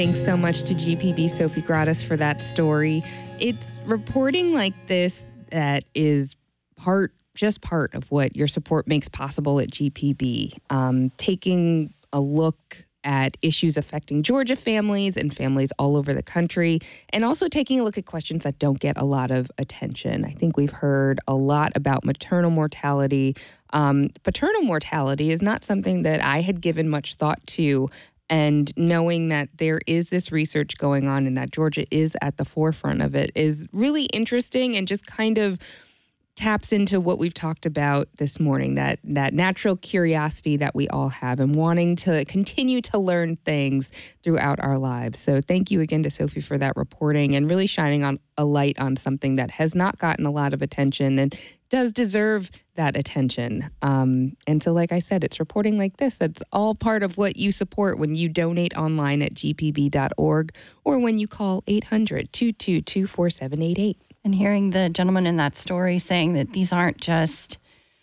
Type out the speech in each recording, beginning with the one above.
Thanks so much to GPB Sophie Gratis for that story. It's reporting like this that is just part of what your support makes possible at GPB. Taking a look at issues affecting Georgia families and families all over the country, and also taking a look at questions that don't get a lot of attention. I think we've heard a lot about maternal mortality. Paternal mortality is not something that I had given much thought to, and knowing that there is this research going on and that Georgia is at the forefront of it is really interesting and just kind of taps into what we've talked about this morning, that natural curiosity that we all have and wanting to continue to learn things throughout our lives. So thank you again to Sophie for that reporting and really shining on a light on something that has not gotten a lot of attention and does deserve that attention. And so, like I said, it's reporting like this. That's all part of what you support when you donate online at gpb.org or when you call 800-222-4788. And hearing the gentleman in that story saying that these aren't just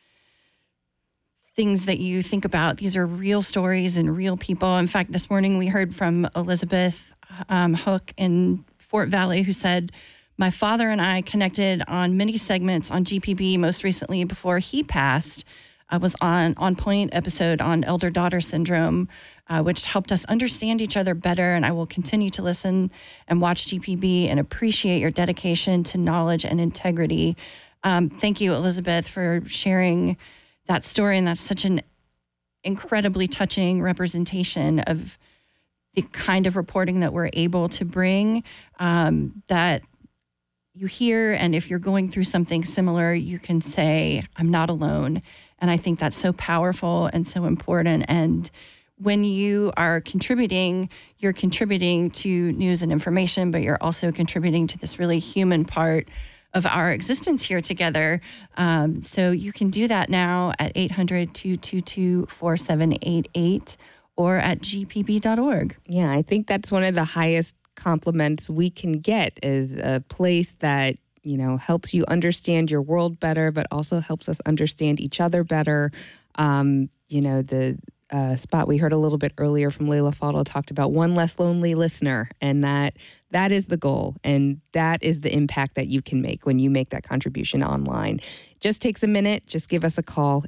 things that you think about. These are real stories and real people. In fact, this morning we heard from Elizabeth Hook in Fort Valley, who said, my father and I connected on many segments on GPB, most recently before he passed. I was on Point episode on elder-daughter syndrome, which helped us understand each other better. And I will continue to listen and watch GPB and appreciate your dedication to knowledge and integrity. Thank you, Elizabeth, for sharing that story. And that's such an incredibly touching representation of the kind of reporting that we're able to bring, that you hear. And if you're going through something similar, you can say, I'm not alone. And I think that's so powerful and so important. And when you are contributing, you're contributing to news and information, but you're also contributing to this really human part of our existence here together. So you can do that now at 800-222-4788 or at gpb.org. Yeah, I think that's one of the highest compliments we can get, is a place that helps you understand your world better, but also helps us understand each other better. The spot we heard a little bit earlier from Leila Fadel talked about one less lonely listener, and that is the goal, and that is the impact that you can make when you make that contribution online. Just takes a minute. Just give us a call,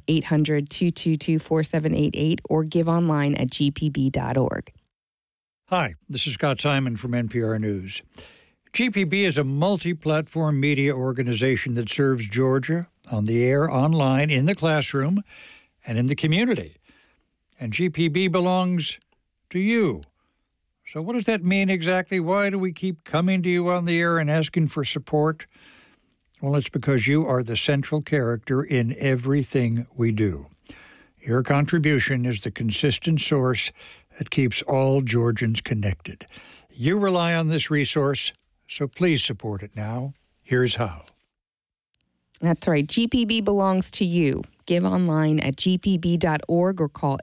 800-222-4788, or give online at gpb.org. Hi, this is Scott Simon from NPR News. GPB is a multi-platform media organization that serves Georgia on the air, online, in the classroom, and in the community. And GPB belongs to you. So what does that mean exactly? Why do we keep coming to you on the air and asking for support? Well, it's because you are the central character in everything we do. Your contribution is the consistent source that keeps all Georgians connected. You rely on this resource, so please support it now. Here's how. That's right. GPB belongs to you. Give online at gpb.org or call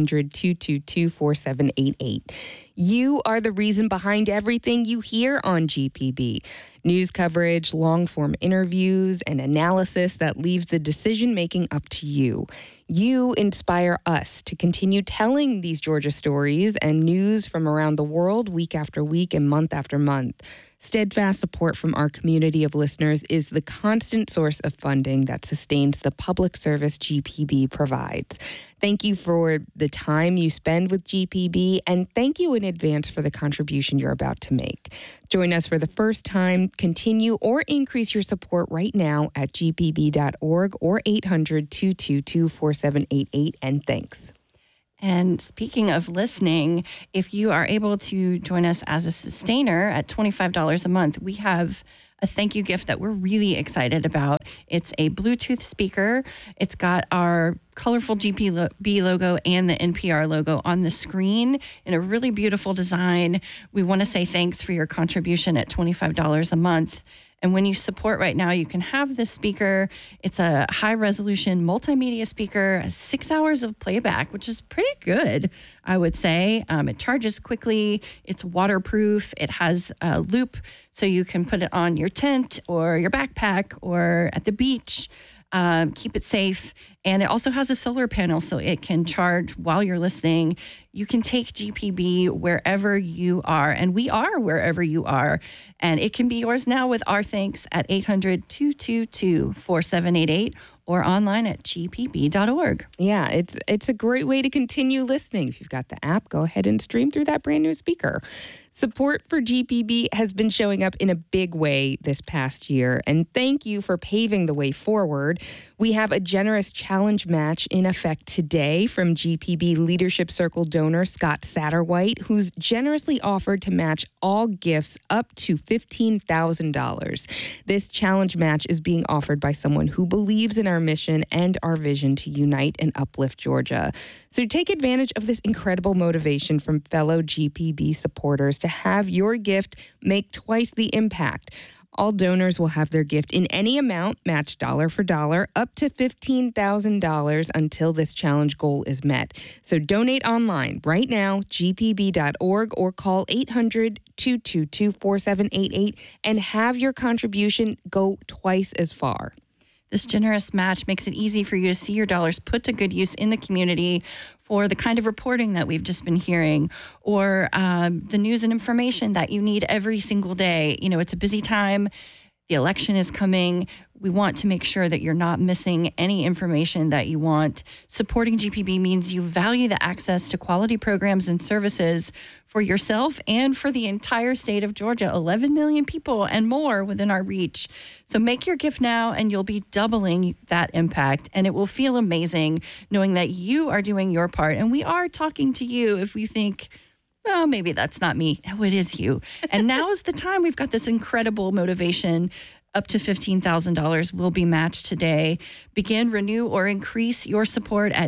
800-222-4788. You are the reason behind everything you hear on GPB. News coverage, long-form interviews, and analysis that leaves the decision-making up to you. You inspire us to continue telling these Georgia stories and news from around the world week after week and month after month. Steadfast support from our community of listeners is the constant source of funding that sustains the public service GPB provides. Thank you for the time you spend with GPB, and thank you in advance for the contribution you're about to make. Join us for the first time. Continue or increase your support right now at gpb.org or 800-222-4788, and thanks. And speaking of listening, if you are able to join us as a sustainer at $25 a month, we have a thank you gift that we're really excited about. It's a Bluetooth speaker. It's got our colorful GPB logo and the NPR logo on the screen in a really beautiful design. We want to say thanks for your contribution at $25 a month. And when you support right now, you can have this speaker. It's a high-resolution multimedia speaker, 6 hours of playback, which is pretty good, I would say. It charges quickly. It's waterproof. It has a loop, so you can put it on your tent or your backpack or at the beach. Keep it safe. And it also has a solar panel so it can charge while you're listening. You can take GPB wherever you are, and we are wherever you are. And it can be yours now with our thanks at 800-222-4788 or online at gpb.org. Yeah, it's a great way to continue listening. If you've got the app, go ahead and stream through that brand new speaker. Support for GPB has been showing up in a big way this past year, and thank you for paving the way forward. We have a generous challenge match in effect today from GPB Leadership Circle donor Scott Satterwhite, who's generously offered to match all gifts up to $15,000. This challenge match is being offered by someone who believes in our mission and our vision to unite and uplift Georgia. So take advantage of this incredible motivation from fellow GPB supporters to have your gift make twice the impact. All donors will have their gift in any amount, matched dollar for dollar, up to $15,000 until this challenge goal is met. So donate online right now, gpb.org, or call 800-222-4788 and have your contribution go twice as far. This generous match makes it easy for you to see your dollars put to good use in the community for the kind of reporting that we've just been hearing, or the news and information that you need every single day. You know, it's a busy time. The election is coming. We want to make sure that you're not missing any information that you want. Supporting GPB means you value the access to quality programs and services for yourself and for the entire state of Georgia. 11 million people and more within our reach. So make your gift now and you'll be doubling that impact. And it will feel amazing knowing that you are doing your part. And we are talking to you if we think, well, maybe that's not me. No, it is you. And now is the time. We've got this incredible motivation. Up to $15,000 will be matched today. Begin, renew, or increase your support at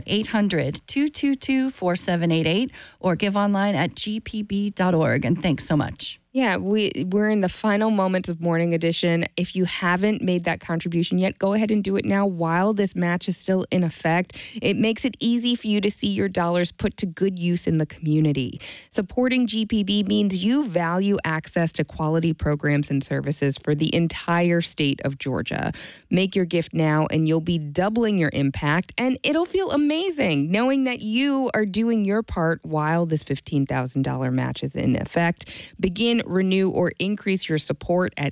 800-222-4788 or give online at gpb.org. And thanks so much. Yeah, we're in the final moments of Morning Edition. If you haven't made that contribution yet, go ahead and do it now while this match is still in effect. It makes it easy for you to see your dollars put to good use in the community. Supporting GPB means you value access to quality programs and services for the entire state of Georgia. Make your gift now and you'll be doubling your impact, and it'll feel amazing knowing that you are doing your part while this $15,000 match is in effect. Begin, renew, or increase your support at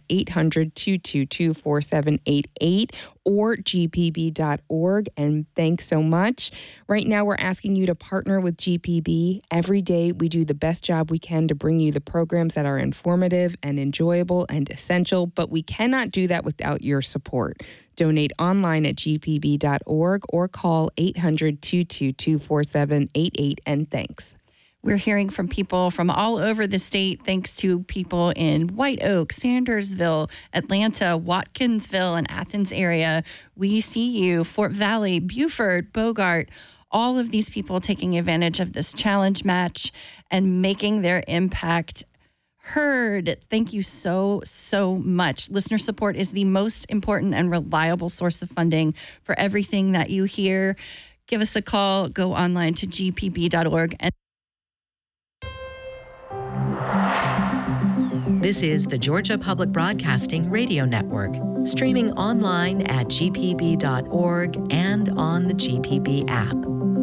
800-222-4788 or gpb.org. And thanks so much. Right now, we're asking you to partner with GPB. Every day, we do the best job we can to bring you the programs that are informative and enjoyable and essential, but we cannot do that without your support. Donate online at gpb.org or call 800-222-4788, and thanks. We're hearing from people from all over the state, thanks to people in White Oak, Sandersville, Atlanta, Watkinsville, and Athens area. We see you, Fort Valley, Beaufort, Bogart, all of these people taking advantage of this challenge match and making their impact heard. Thank you so, so much. Listener support is the most important and reliable source of funding for everything that you hear. Give us a call. Go online to gpb.org. This is the Georgia Public Broadcasting Radio Network, streaming online at gpb.org and on the GPB app.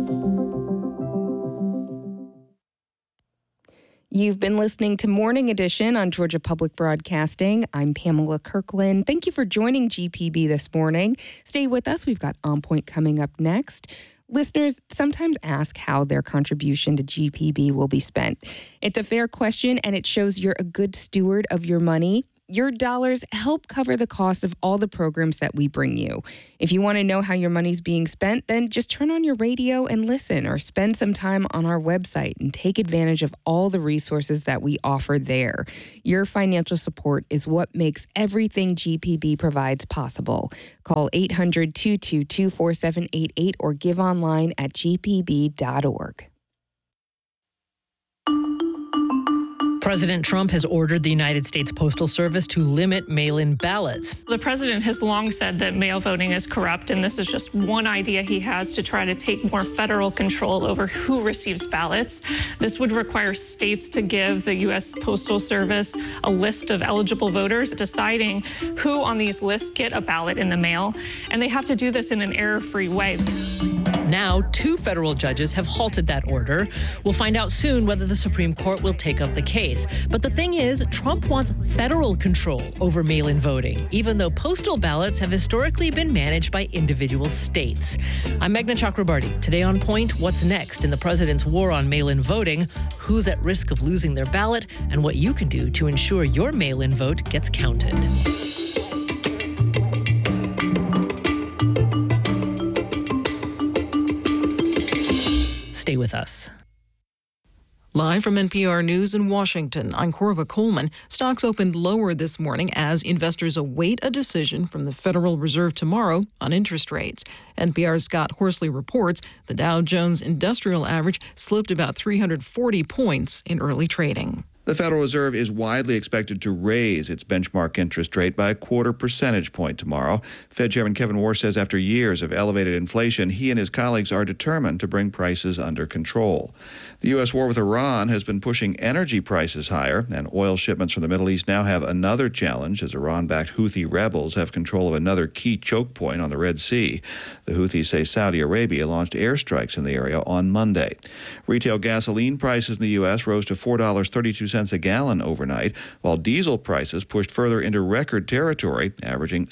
You've been listening to Morning Edition on Georgia Public Broadcasting. I'm Pamela Kirkland. Thank you for joining GPB this morning. Stay with us. We've got On Point coming up next. Listeners sometimes ask how their contribution to GPB will be spent. It's a fair question, and it shows you're a good steward of your money. Your dollars help cover the cost of all the programs that we bring you. If you want to know how your money's being spent, then just turn on your radio and listen, or spend some time on our website and take advantage of all the resources that we offer there. Your financial support is what makes everything GPB provides possible. Call 800-222-4788 or give online at gpb.org. President Trump has ordered the United States Postal Service to limit mail-in ballots. The president has long said that mail voting is corrupt, and this is just one idea he has to try to take more federal control over who receives ballots. This would require states to give the U.S. Postal Service a list of eligible voters, deciding who on these lists get a ballot in the mail, and they have to do this in an error-free way. Now, 2 federal judges have halted that order. We'll find out soon whether the Supreme Court will take up the case. But the thing is, Trump wants federal control over mail-in voting, even though postal ballots have historically been managed by individual states. I'm Meghna Chakrabarti. Today on Point, what's next in the president's war on mail-in voting, who's at risk of losing their ballot, and what you can do to ensure your mail-in vote gets counted. Stay with us. Live from NPR News in Washington, I'm Corva Coleman. Stocks opened lower this morning as investors await a decision from the Federal Reserve tomorrow on interest rates. NPR's Scott Horsley reports the Dow Jones Industrial Average slipped about 340 points in early trading. The Federal Reserve is widely expected to raise its benchmark interest rate by a 0.25 percentage point tomorrow. Fed Chairman Kevin Warsh says after years of elevated inflation, he and his colleagues are determined to bring prices under control. The U.S. war with Iran has been pushing energy prices higher, and oil shipments from the Middle East now have another challenge as Iran-backed Houthi rebels have control of another key choke point on the Red Sea. The Houthis say Saudi Arabia launched airstrikes in the area on Monday. Retail gasoline prices in the U.S. rose to $4.32 a gallon overnight, while diesel prices pushed further into record territory, averaging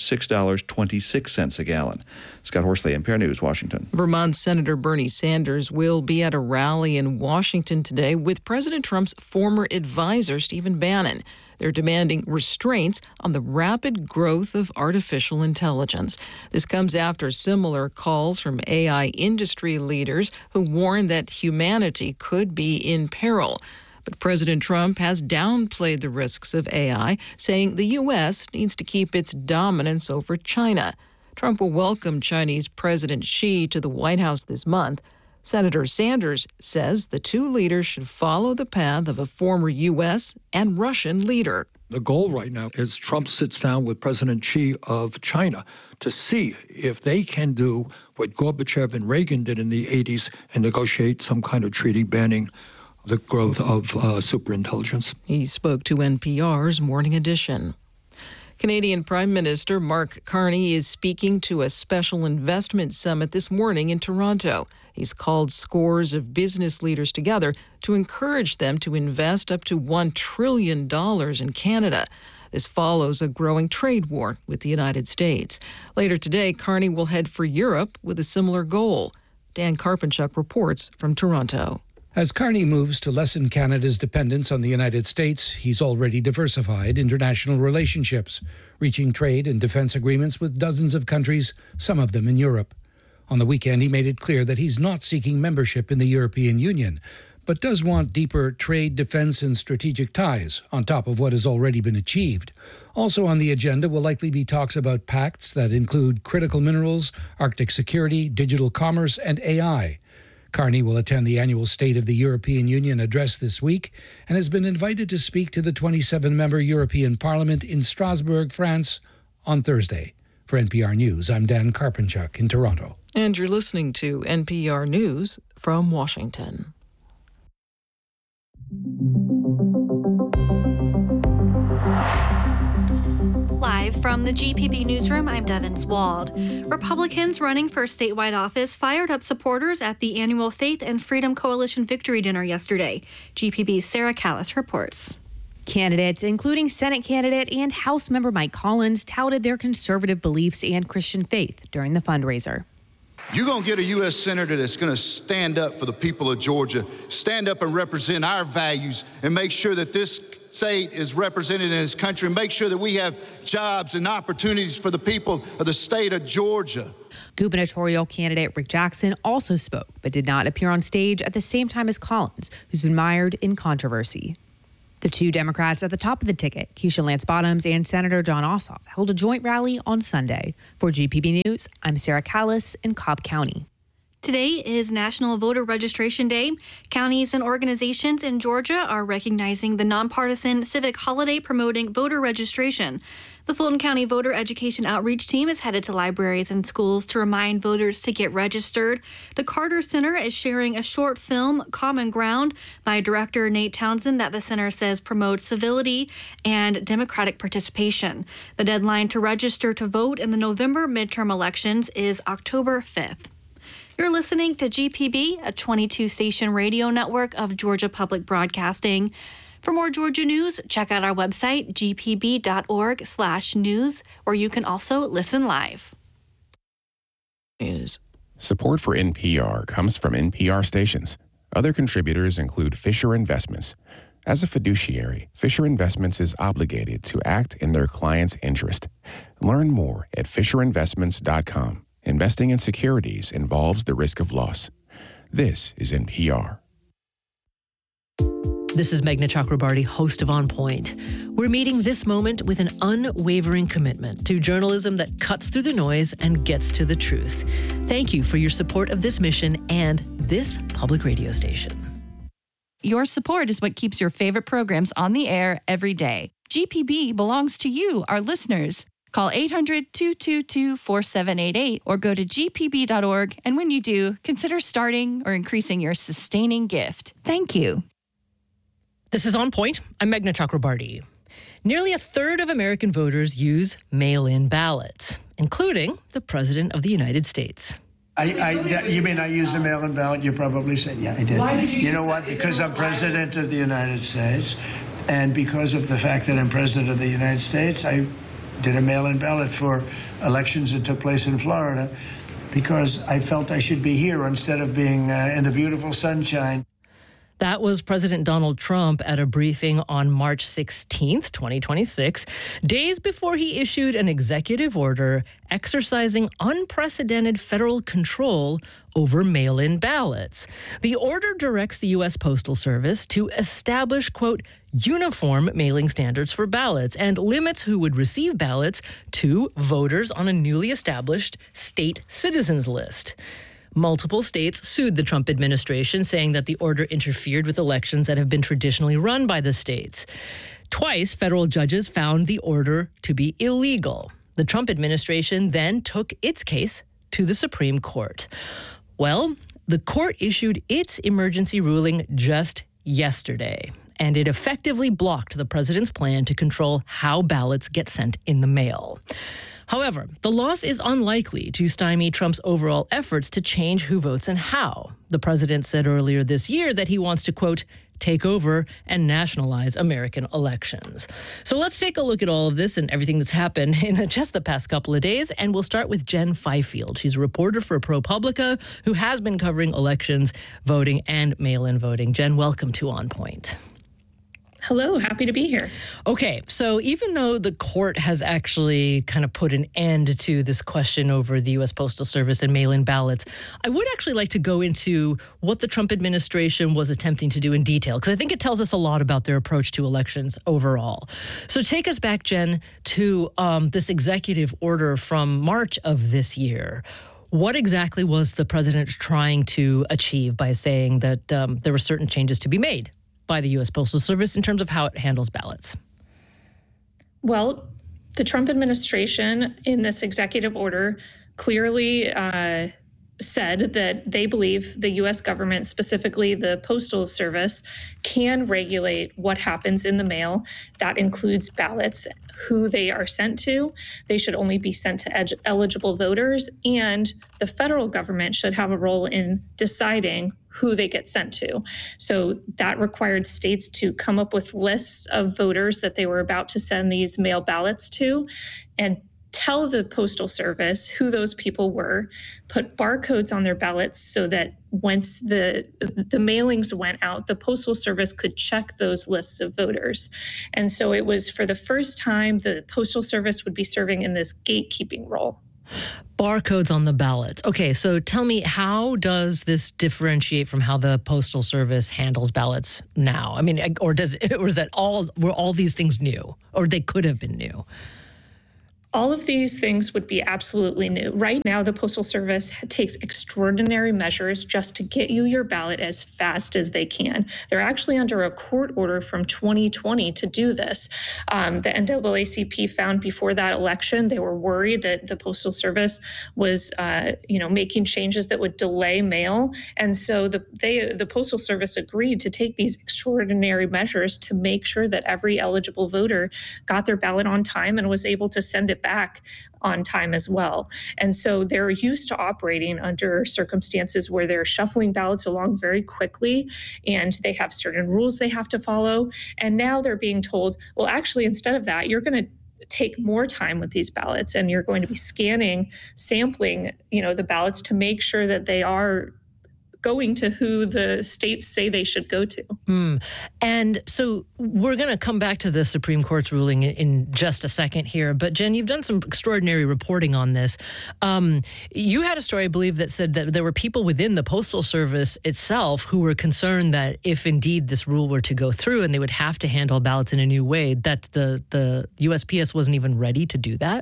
$6.26 a gallon. Scott Horsley, NPR News, Washington. Vermont Senator Bernie Sanders will be at a rally in Washington today with President Trump's former advisor, Stephen Bannon. They're demanding restraints on the rapid growth of artificial intelligence. This comes after similar calls from AI industry leaders who warn that humanity could be in peril. But President Trump has downplayed the risks of AI, saying the U.S. needs to keep its dominance over China. Trump will welcome Chinese President Xi to the White House this month. Senator Sanders says the two leaders should follow the path of a former U.S. and Russian leader. The goal right now is Trump sits down with President Xi of China to see if they can do what Gorbachev and Reagan did in the 80s and negotiate some kind of treaty banning the growth of superintelligence. He spoke to NPR's Morning Edition. Canadian Prime Minister Mark Carney is speaking to a special investment summit this morning in Toronto. He's called scores of business leaders together to encourage them to invest up to $1 trillion in Canada. This follows a growing trade war with the United States. Later today, Carney will head for Europe with a similar goal. Dan Karpenchuk reports from Toronto. As Carney moves to lessen Canada's dependence on the United States, he's already diversified international relationships, reaching trade and defense agreements with dozens of countries, some of them in Europe. On the weekend, he made it clear that he's not seeking membership in the European Union, but does want deeper trade, defense, and strategic ties on top of what has already been achieved. Also on the agenda will likely be talks about pacts that include critical minerals, Arctic security, digital commerce, and AI. Carney will attend the annual State of the European Union address this week and has been invited to speak to the 27-member European Parliament in Strasbourg, France, on Thursday. For NPR News, I'm Dan Karpenchuk in Toronto. And you're listening to NPR News from Washington. Live from the GPB newsroom, I'm Devin Swald. Republicans running for statewide office fired up supporters at the annual Faith and Freedom Coalition Victory Dinner yesterday. GPB's Sarah Callis reports. Candidates, including Senate candidate and House member Mike Collins, touted their conservative beliefs and Christian faith during the fundraiser. You're going to get a U.S. Senator that's going to stand up for the people of Georgia, stand up and represent our values, and make sure that this state is represented in this country, and make sure that we have jobs and opportunities for the people of the state of Georgia. Gubernatorial candidate Rick Jackson also spoke, but did not appear on stage at the same time as Collins, who's been mired in controversy. The two Democrats at the top of the ticket, Keisha Lance Bottoms and Senator Jon Ossoff, held a joint rally on Sunday. For GPB News, I'm Sarah Callis in Cobb County. Today is National Voter Registration Day. Counties and organizations in Georgia are recognizing the nonpartisan civic holiday promoting voter registration. The Fulton County Voter Education Outreach Team is headed to libraries and schools to remind voters to get registered. The Carter Center is sharing a short film, Common Ground, by director Nate Townsend, that the center says promotes civility and democratic participation. The deadline to register to vote in the November midterm elections is October 5th. You're listening to GPB, a 22-station radio network of Georgia Public Broadcasting. For more Georgia news, check out our website, gpb.org/news, where you can also listen live. Support for NPR comes from NPR stations. Other contributors include Fisher Investments. As a fiduciary, Fisher Investments is obligated to act in their client's interest. Learn more at FisherInvestments.com. Investing in securities involves the risk of loss. This is NPR. This is Meghna Chakrabarty, host of On Point. We're meeting this moment with an unwavering commitment to journalism that cuts through the noise and gets to the truth. Thank you for your support of this mission and this public radio station. Your support is what keeps your favorite programs on the air every day. GPB belongs to you, our listeners. Call 800-222-4788 or go to gpb.org. And when you do, consider starting or increasing your sustaining gift. Thank you. This is On Point. I'm Meghna Chakrabarty. Nearly a third of American voters use mail-in ballots, including the President of the United States. You mean I used a mail-in ballot? You probably said, yeah, I did. Why did you know what? Because I'm President of the United States, and because of the fact that I'm President of the United States, I did a mail-in ballot for elections that took place in Florida because I felt I should be here instead of being in the beautiful sunshine. That was President Donald Trump at a briefing on March 16th, 2026, days before he issued an executive order exercising unprecedented federal control over mail-in ballots. The order directs the U.S. Postal Service to establish, quote, uniform mailing standards for ballots and limits who would receive ballots to voters on a newly established state citizens list. Multiple states sued the Trump administration, saying that the order interfered with elections that have been traditionally run by the states. Twice, federal judges found the order to be illegal. The Trump administration then took its case to the Supreme Court. Well, the court issued its emergency ruling just yesterday, and it effectively blocked the president's plan to control how ballots get sent in the mail. However, the loss is unlikely to stymie Trump's overall efforts to change who votes and how. The president said earlier this year that he wants to, quote, take over and nationalize American elections. So let's take a look at all of this and everything that's happened in just the past couple of days. And we'll start with Jen Fifield. She's a reporter for ProPublica who has been covering elections, voting, and mail-in voting. Jen, welcome to On Point. Hello, happy to be here. Okay, so even though the court has actually kind of put an end to this question over the U.S. Postal Service and mail-in ballots, I would actually like to go into what the Trump administration was attempting to do in detail, because I think it tells us a lot about their approach to elections overall. So take us back, Jen, to this executive order from March of this year. What exactly was the president trying to achieve by saying that there were certain changes to be made by the U.S. Postal Service in terms of how it handles ballots? Well, the Trump administration in this executive order clearly said that they believe the U.S. government, specifically the Postal Service, can regulate what happens in the mail. That includes ballots, who they are sent to. They should only be sent to eligible voters, and the federal government should have a role in deciding who they get sent to. So that required states to come up with lists of voters that they were about to send these mail ballots to and tell the Postal Service who those people were, put barcodes on their ballots so that once the mailings went out, the Postal Service could check those lists of voters. And so it was for the first time the Postal Service would be serving in this gatekeeping role. Barcodes on the ballots. Okay, so tell me, how does this differentiate from how the Postal Service handles ballots now? I mean, or is that were all these things new, or they could have been new? All of these things would be absolutely new. Right now, the Postal Service takes extraordinary measures just to get you your ballot as fast as they can. They're actually under a court order from 2020 to do this. The NAACP found before that election, they were worried that the Postal Service was, making changes that would delay mail. And so the Postal Service agreed to take these extraordinary measures to make sure that every eligible voter got their ballot on time and was able to send it back on time as well. And so they're used to operating under circumstances where they're shuffling ballots along very quickly, and they have certain rules they have to follow. And now they're being told, well, actually, instead of that, you're going to take more time with these ballots, and you're going to be sampling, the ballots to make sure that they are going to who the states say they should go to. And so we're going to come back to the Supreme Court's ruling in just a second here. But Jen, you've done some extraordinary reporting on this. You had a story, I believe, that said that there were people within the Postal Service itself who were concerned that if indeed this rule were to go through and they would have to handle ballots in a new way, that the USPS wasn't even ready to do that.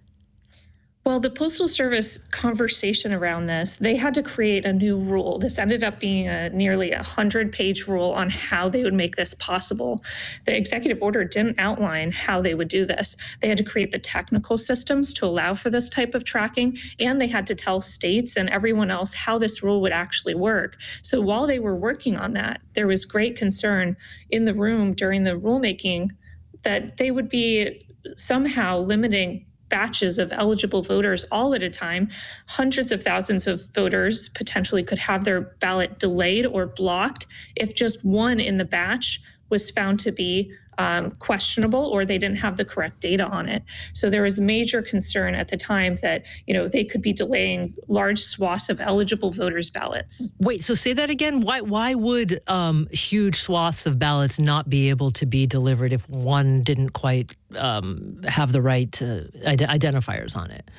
Well, the Postal Service conversation around this, they had to create a new rule. This ended up being a nearly 100-page rule on how they would make this possible. The executive order didn't outline how they would do this. They had to create the technical systems to allow for this type of tracking, and they had to tell states and everyone else how this rule would actually work. So while they were working on that, there was great concern in the room during the rulemaking that they would be somehow limiting batches of eligible voters all at a time. Hundreds of thousands of voters potentially could have their ballot delayed or blocked if just one in the batch was found to be questionable or they didn't have the correct data on it. So there was major concern at the time that, they could be delaying large swaths of eligible voters' ballots. Wait, so say that again? Why would huge swaths of ballots not be able to be delivered if one didn't quite have the right identifiers on it?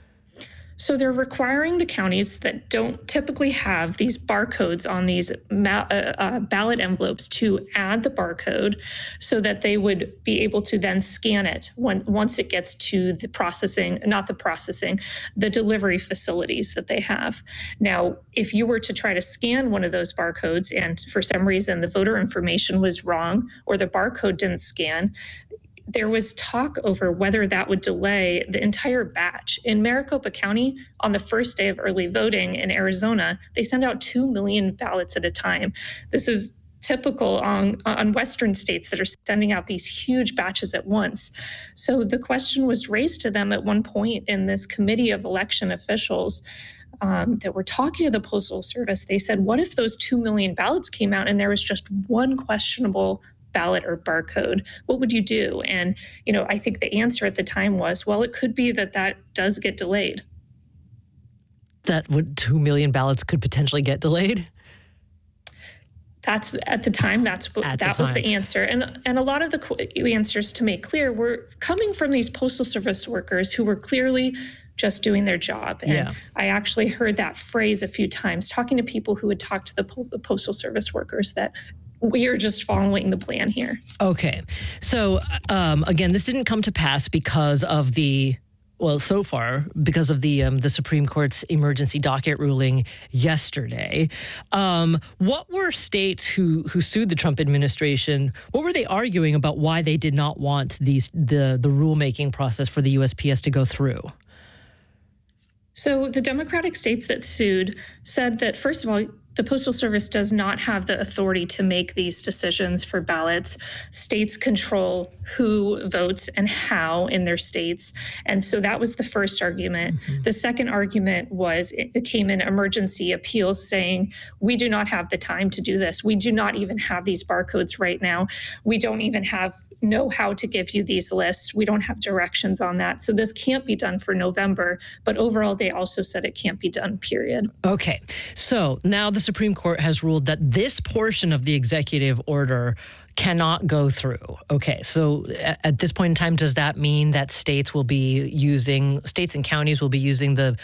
So they're requiring the counties that don't typically have these barcodes on these ballot envelopes to add the barcode so that they would be able to then scan it once it gets to the delivery facilities that they have. Now, if you were to try to scan one of those barcodes and for some reason the voter information was wrong or the barcode didn't scan, there was talk over whether that would delay the entire batch. In Maricopa County, on the first day of early voting in Arizona, they send out 2 million ballots at a time. This is typical on Western states that are sending out these huge batches at once. So the question was raised to them at one point in this committee of election officials that were talking to the Postal Service. They said, what if those 2 million ballots came out and there was just one questionable ballot or barcode? What would you do? And, I think the answer at the time was, well, it could be that does get delayed. That 2 million ballots could potentially get delayed? That's at the time, that was the answer. And a lot of the answers, to make clear, were coming from these Postal Service workers who were clearly just doing their job. And I actually heard that phrase a few times, talking to people who had talked to the Postal Service workers, that we are just following the plan here. Okay. So, again, this didn't come to pass because of the Supreme Court's emergency docket ruling yesterday. What were states who sued the Trump administration, what were they arguing about why they did not want the rulemaking process for the USPS to go through? So the Democratic states that sued said that, first of all, the Postal Service does not have the authority to make these decisions for ballots. States control who votes and how in their states. And so that was the first argument. Mm-hmm. The second argument was it came in emergency appeals saying, we do not have the time to do this. We do not even have these barcodes right now. We don't even know how to give you these lists. We don't have directions on that. So this can't be done for November. But overall, they also said it can't be done, period. Okay. So now the Supreme Court has ruled that this portion of the executive order cannot go through. Okay, so at this point in time, does that mean that states and counties will be using the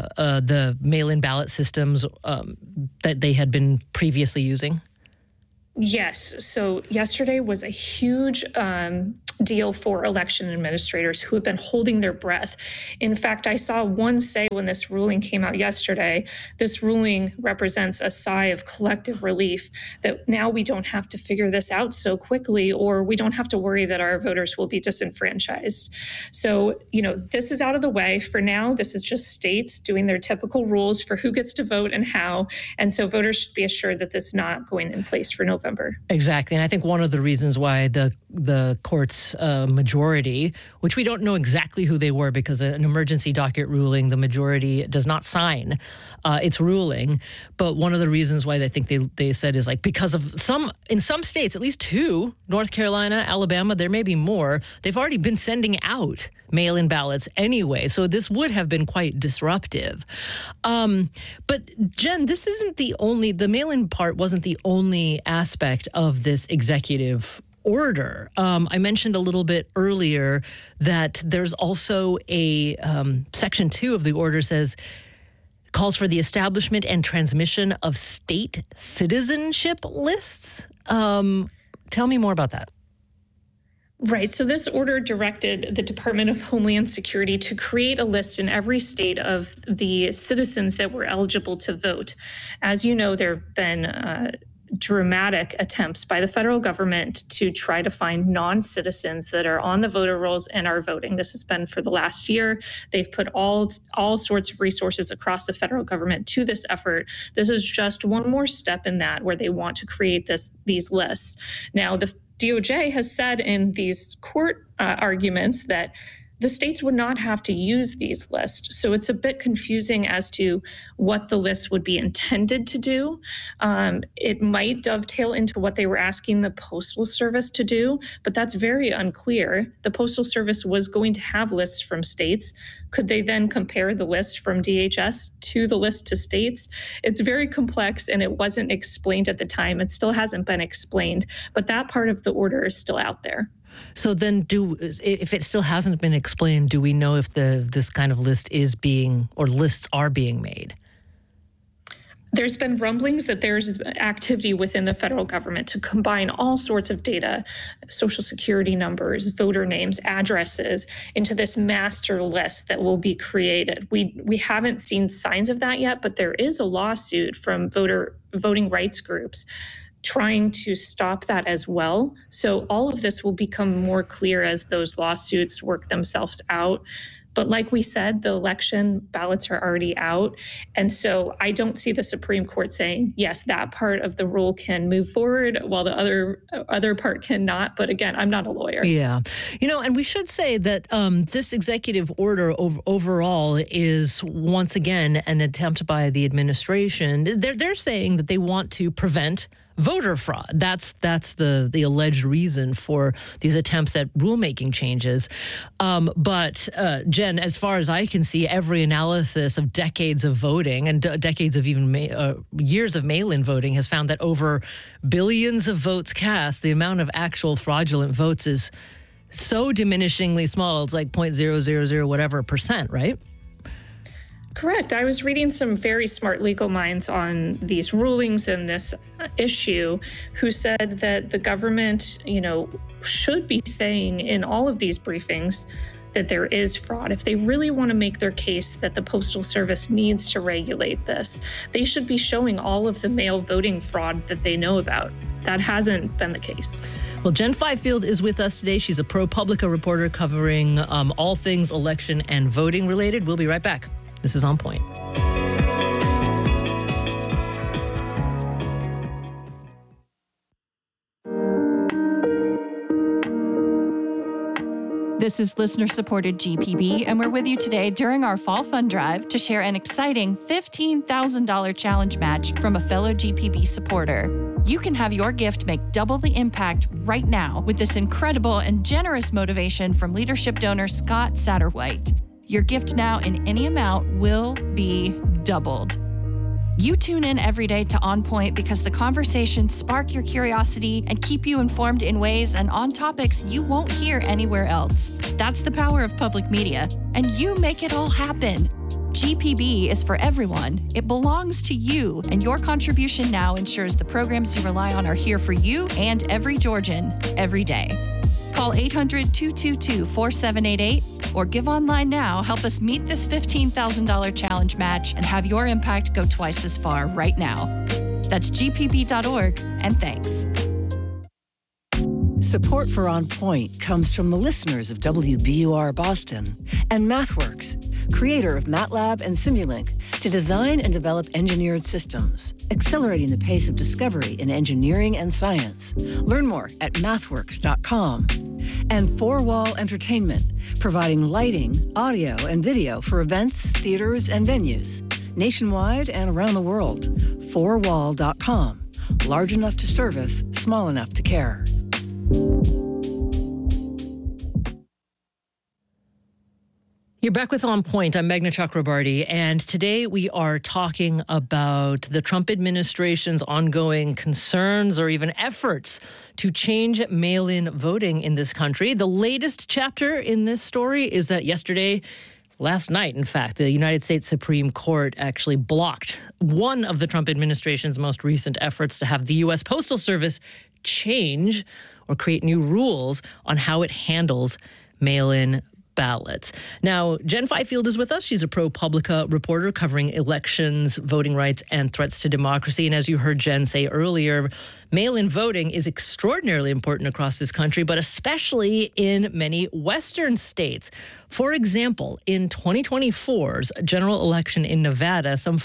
mail-in ballot systems that they had been previously using? Yes. So yesterday was a huge deal for election administrators who have been holding their breath. In fact, I saw one say when this ruling came out yesterday, this ruling represents a sigh of collective relief that now we don't have to figure this out so quickly, or we don't have to worry that our voters will be disenfranchised. So, this is out of the way for now. This is just states doing their typical rules for who gets to vote and how. And so voters should be assured that this is not going in place for November. Exactly. And I think one of the reasons why the court's majority, which we don't know exactly who they were because an emergency docket ruling, the majority does not sign its ruling. But one of the reasons why I think they said is because of in some states, at least 2, North Carolina, Alabama, there may be more, they've already been sending out mail-in ballots anyway. So this would have been quite disruptive. But Jen, this isn't the mail-in part wasn't the only aspect of this executive order. I mentioned a little bit earlier that there's also a Section 2 of the order calls for the establishment and transmission of state citizenship lists. Tell me more about that. Right. So this order directed the Department of Homeland Security to create a list in every state of the citizens that were eligible to vote. As you know, there have been dramatic attempts by the federal government to try to find non-citizens that are on the voter rolls and are voting. This has been for the last year. They've put all sorts of resources across the federal government to this effort. This is just one more step in that, where they want to create these lists. Now, the DOJ has said in these court arguments that the states would not have to use these lists. So it's a bit confusing as to what the list would be intended to do. It might dovetail into what they were asking the Postal Service to do, but that's very unclear. The Postal Service was going to have lists from states. Could they then compare the list from DHS to the list to states? It's very complex, and it wasn't explained at the time. It still hasn't been explained, but that part of the order is still out there. So then if it still hasn't been explained, do we know if this kind of list is being, or lists are being made? There's been rumblings that there's activity within the federal government to combine all sorts of data, social security numbers, voter names, addresses, into this master list that will be created. We haven't seen signs of that yet, but there is a lawsuit from voting rights groups trying to stop that as well. So all of this will become more clear as those lawsuits work themselves out. But like we said, the election ballots are already out. And so I don't see the Supreme Court saying, yes, that part of the rule can move forward while the other part cannot. But again, I'm not a lawyer. Yeah. And we should say that this executive order overall is once again an attempt by the administration. They're saying that they want to prevent voter fraud. That's the alleged reason for these attempts at rulemaking changes. But Jen, as far as I can see, every analysis of decades of voting and decades of even years of mail-in voting has found that over billions of votes cast, the amount of actual fraudulent votes is so diminishingly small. It's like 0.000 whatever percent, right? Correct. I was reading some very smart legal minds on these rulings and this issue who said that the government, should be saying in all of these briefings that there is fraud. If they really want to make their case that the Postal Service needs to regulate this, they should be showing all of the mail voting fraud that they know about. That hasn't been the case. Well, Jen Fifield is with us today. She's a ProPublica reporter covering all things election and voting related. We'll be right back. This is On Point. This is listener-supported GPB, and we're with you today during our Fall Fund Drive to share an exciting $15,000 challenge match from a fellow GPB supporter. You can have your gift make double the impact right now with this incredible and generous motivation from leadership donor Scott Satterwhite. Your gift now in any amount will be doubled. You tune in every day to On Point because the conversations spark your curiosity and keep you informed in ways and on topics you won't hear anywhere else. That's the power of public media, and you make it all happen. GPB is for everyone. It belongs to you, and your contribution now ensures the programs you rely on are here for you and every Georgian, every day. Call 800-222-4788 or give online now. Help us meet this $15,000 challenge match and have your impact go twice as far right now. That's gpb.org, and thanks. Support for On Point comes from the listeners of WBUR Boston and MathWorks, creator of MATLAB and Simulink, to design and develop engineered systems, accelerating the pace of discovery in engineering and science. Learn more at mathworks.com. And Four Wall Entertainment, providing lighting, audio, and video for events, theaters, and venues, nationwide and around the world. Fourwall.com. Large enough to service, small enough to care. You're back with On Point. I'm Meghna Chakrabarty, and today we are talking about the Trump administration's ongoing concerns or even efforts to change mail-in voting in this country. The latest chapter in this story is that last night, in fact, the United States Supreme Court actually blocked one of the Trump administration's most recent efforts to have the U.S. Postal Service change or create new rules on how it handles mail-in ballots. Now, Jen Fifield is with us. She's a ProPublica reporter covering elections, voting rights, and threats to democracy. And as you heard Jen say earlier, mail-in voting is extraordinarily important across this country, but especially in many Western states. For example, in 2024's general election in Nevada, some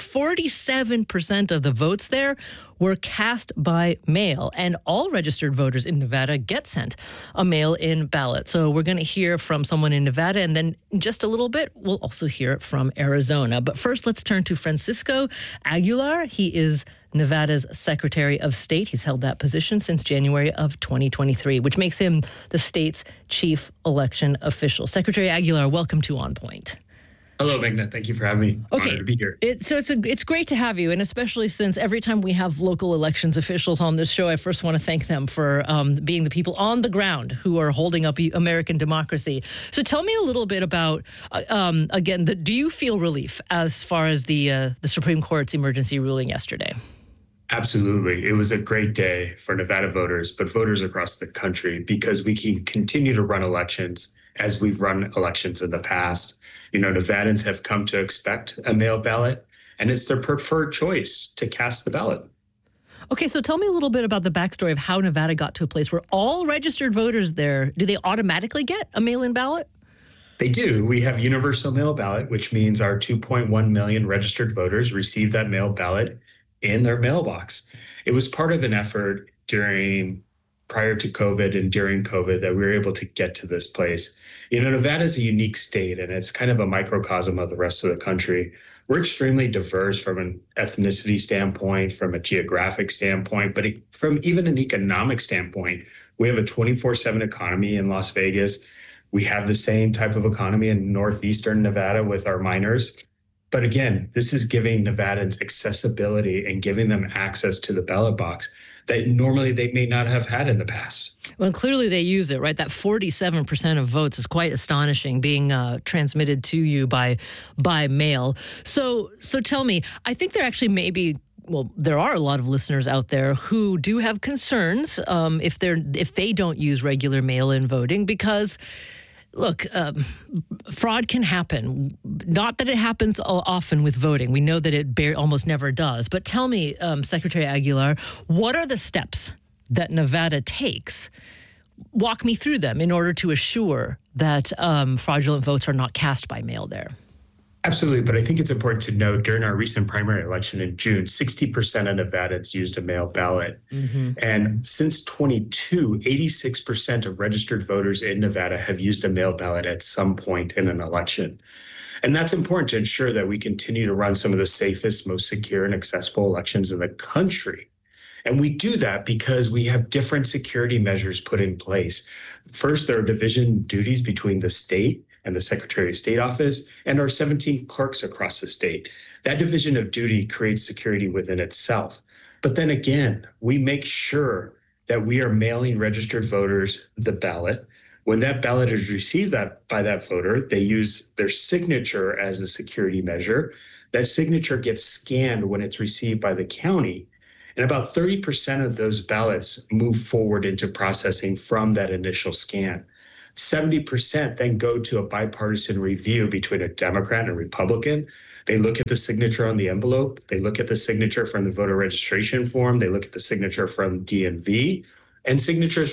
47% of the votes there were cast by mail, and all registered voters in Nevada get sent a mail-in ballot. So we're going to hear from someone in Nevada, and then in just a little bit, we'll also hear from Arizona. But first, let's turn to Francisco Aguilar. He is Nevada's Secretary of State. He's held that position since January of 2023, which makes him the state's chief election official. Secretary Aguilar, welcome to On Point. Hello, Meghna. Thank you for having me. Okay. Honored to be here. It's great to have you, and especially since every time we have local elections officials on this show, I first want to thank them for being the people on the ground who are holding up American democracy. So tell me a little bit about, again, do you feel relief as far as the Supreme Court's emergency ruling yesterday? Absolutely. It was a great day for Nevada voters, but voters across the country, because we can continue to run elections as we've run elections in the past. You know, Nevadans have come to expect a mail ballot, and it's their preferred choice to cast the ballot. Okay, so tell me a little bit about the backstory of how Nevada got to a place where all registered voters there, do they automatically get a mail-in ballot? They do. We have universal mail ballot, which means our 2.1 million registered voters receive that mail ballot in their mailbox. It was part of an effort prior to COVID and during COVID that we were able to get to this place. You know, Nevada is a unique state, and it's kind of a microcosm of the rest of the country. We're extremely diverse from an ethnicity standpoint, from a geographic standpoint, but from even an economic standpoint. We have a 24/7 economy in Las Vegas. We have the same type of economy in northeastern Nevada with our miners. But again, this is giving Nevadans accessibility and giving them access to the ballot box that normally they may not have had in the past. Well, clearly they use it, right? That 47% of votes is quite astonishing, being transmitted to you by mail. So tell me, I think there actually may be, well, there are a lot of listeners out there who do have concerns if they don't use regular mail-in voting, because look, fraud can happen. Not that it happens often with voting. We know that it almost never does. But tell me, Secretary Aguilar, what are the steps that Nevada takes? Walk me through them in order to assure that fraudulent votes are not cast by mail there. Absolutely. But I think it's important to note during our recent primary election in June, 60% of Nevadans used a mail ballot. Mm-hmm. And since 22, 86% of registered voters in Nevada have used a mail ballot at some point in an election. And that's important to ensure that we continue to run some of the safest, most secure and accessible elections in the country. And we do that because we have different security measures put in place. First, there are division duties between the state and the Secretary of State office and our 17 clerks across the state. That division of duty creates security within itself. But then again, we make sure that we are mailing registered voters the ballot. When that ballot is received by that voter, they use their signature as a security measure. That signature gets scanned when it's received by the county. And about 30% of those ballots move forward into processing from that initial scan. 70% then go to a bipartisan review between a Democrat and a Republican. They look at the signature on the envelope. They look at the signature from the voter registration form. They look at the signature from DMV. And signatures